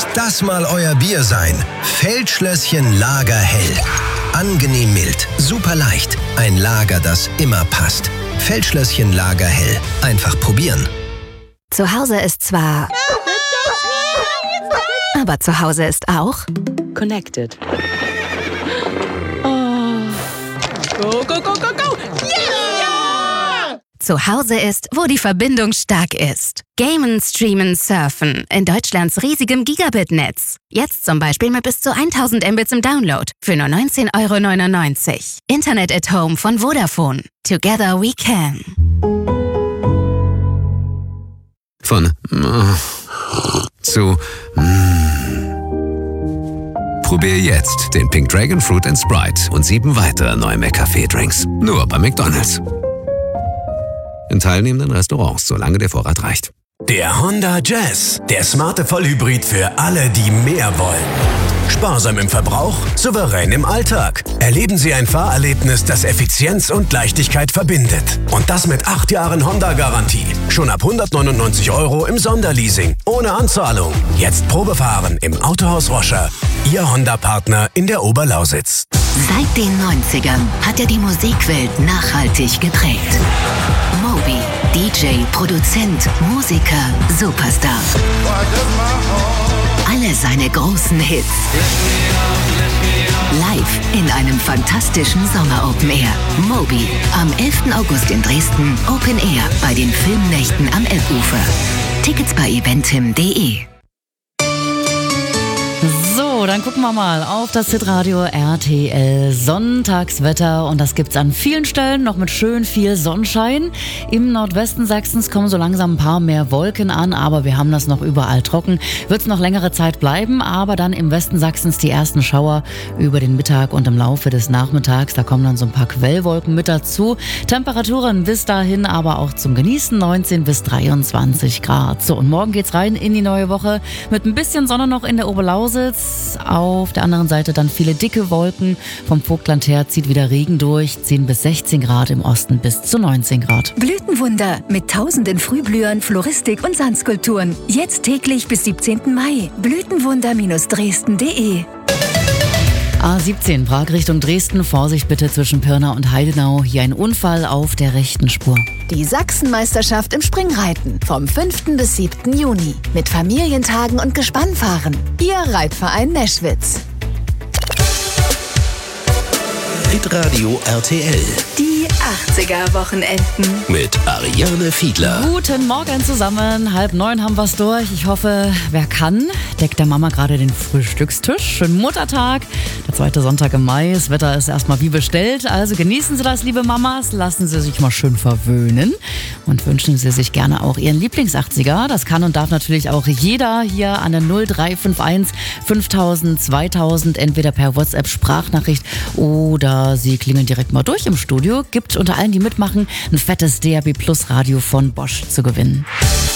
das mal euer Bier sein. Feldschlösschen Lagerhell. Angenehm mild, super leicht. Ein Lager, das immer passt. Feldschlösschen Lagerhell. Einfach probieren. Zu Hause ist zwar... Aber zu Hause ist auch... Connected. Go, go, go, go, go! Yeah! Zu Hause ist, wo die Verbindung stark ist. Gamen, Streamen, Surfen in Deutschlands riesigem Gigabit-Netz. Jetzt zum Beispiel mit bis zu 1000 Mbits im Download für nur 19,99 €. Internet at Home von Vodafone. Together we can. Von zu Probier jetzt den Pink Dragon Fruit & Sprite und 7 weitere neue McCafé-Drinks. Nur bei McDonald's. In teilnehmenden Restaurants, solange der Vorrat reicht. Der Honda Jazz. Der smarte Vollhybrid für alle, die mehr wollen. Sparsam im Verbrauch, souverän im Alltag. Erleben Sie ein Fahrerlebnis, das Effizienz und Leichtigkeit verbindet. Und das mit 8 Jahren Honda-Garantie. Schon ab 199 € im Sonderleasing. Ohne Anzahlung. Jetzt Probefahren im Autohaus Roscher. Ihr Honda-Partner in der Oberlausitz. Seit den 90ern hat er die Musikwelt nachhaltig geprägt. Moby, DJ, Produzent, Musiker, Superstar. Alle seine großen Hits. Live in einem fantastischen Sommer-Open Air. Moby, am 11. August in Dresden, Open Air bei den Filmnächten am Elbufer. Tickets bei eventim.de. So, dann gucken wir mal auf das Hitradio RTL Sonntagswetter und das gibt's an vielen Stellen noch mit schön viel Sonnenschein. Im Nordwesten Sachsens kommen so langsam ein paar mehr Wolken an, aber wir haben das noch überall trocken. Wird's noch längere Zeit bleiben, aber dann im Westen Sachsens die ersten Schauer über den Mittag und im Laufe des Nachmittags. Da kommen dann so ein paar Quellwolken mit dazu. Temperaturen bis dahin aber auch zum Genießen 19 bis 23 Grad. So, und morgen geht's rein in die neue Woche mit ein bisschen Sonne noch in der Oberlausitz. Auf der anderen Seite dann viele dicke Wolken. Vom Vogtland her zieht wieder Regen durch. 10 bis 16 Grad im Osten bis zu 19 Grad. Blütenwunder mit tausenden Frühblühern, Floristik und Sandskulpturen. Jetzt täglich bis 17. Mai. Blütenwunder-dresden.de. A17 Prag Richtung Dresden. Vorsicht bitte zwischen Pirna und Heidenau. Hier ein Unfall auf der rechten Spur. Die Sachsenmeisterschaft im Springreiten vom 5. bis 7. Juni mit Familientagen und Gespannfahren. Ihr Reitverein Neschwitz. Hitradio RTL. Die 80er-Wochenenden. Mit Ariane Fiedler. Guten Morgen zusammen. 8:30 haben wir's durch. Ich hoffe, wer kann, deckt der Mama gerade den Frühstückstisch. Schönen Muttertag. Der 2. Sonntag im Mai. Das Wetter ist erstmal wie bestellt. Also genießen Sie das, liebe Mamas. Lassen Sie sich mal schön verwöhnen. Und wünschen Sie sich gerne auch Ihren Lieblings-80er. Das kann und darf natürlich auch jeder hier an der 0351 5000 2000. Entweder per WhatsApp-Sprachnachricht oder Sie klingeln direkt mal durch im Studio. Gibt unter allen, die mitmachen, ein fettes DAB+ Radio von Bosch zu gewinnen.